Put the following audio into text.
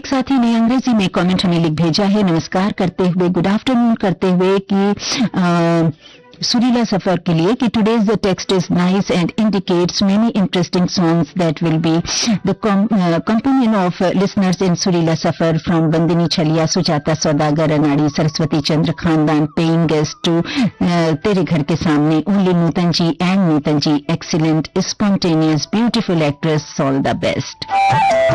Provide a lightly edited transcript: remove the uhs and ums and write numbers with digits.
एक साथी ने अंग्रेजी में कमेंट हमें लिख भेजा है, नमस्कार करते हुए, गुड आफ्टरनून करते हुए कि सुरीला सफर के लिए कि today's the text is nice and indicates many interesting songs that will be the companion of listeners in Surila Safar from Bandini Chalia, Sujata Saudagar, Anadi, Saraswati Chandra Khandan, paying guest to Tere Ghar Ke Samne, only Nutan ji and Nutan ji, excellent, spontaneous, beautiful actress, all the best.